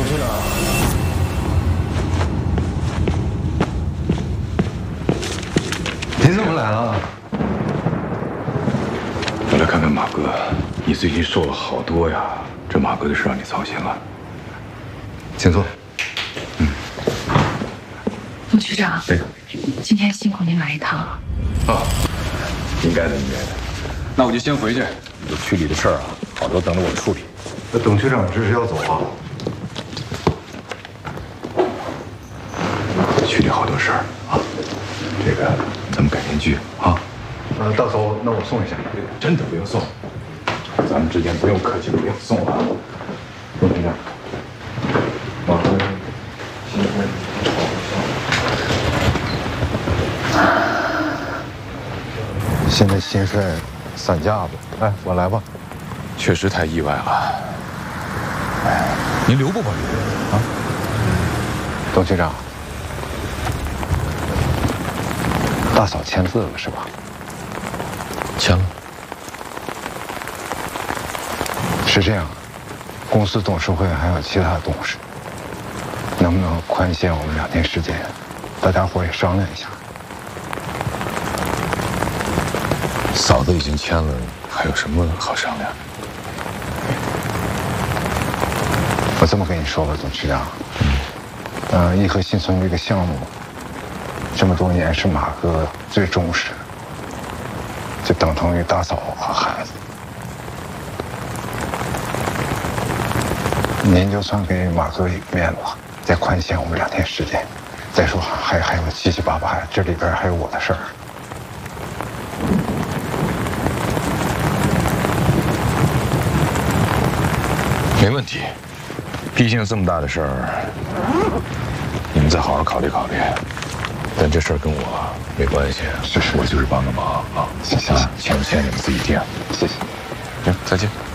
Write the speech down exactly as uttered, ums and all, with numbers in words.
局长，您怎么来了？ 我来看看马哥，你最近瘦了好多呀，这马哥的事让你操心了。 请坐。 嗯。 陆局长， 哎， 今天辛苦您来一趟。 啊，应该的，应该的。那我就先回去，有区里的事儿啊，好多等着我处理。 那董局长这是要走啊？ 区里好多事儿啊，这个咱们改天聚啊。 呃，到时候那我送一下。 真的不用送，咱们之间不用客气，不用送啊。董局长，马哥，辛苦你。 现在新帅散架子，哎，我来吧。 确实太意外了。哎，您留不保留啊？ 董局长，大嫂签字了是吧？ 签了。 是这样，公司董事会还有其他董事，能不能宽限我们两天时间？大家伙也商量一下。 嫂子已经签了，还有什么好商量？ 我这么跟你说吧，董事长，嗯，呃，颐和新村这个项目，这么多年是马哥最重视的，就等同于大嫂和孩子。您就算给马哥一个面子，再宽限我们两天时间。再说还还有七七八八，这里边还有我的事儿。 没问题，毕竟这么大的事儿，你们再好好考虑考虑。但这事儿跟我没关系， 是是， 我就是帮个忙啊。 行行行， 签不签你们自己定。 谢谢。 行，再见。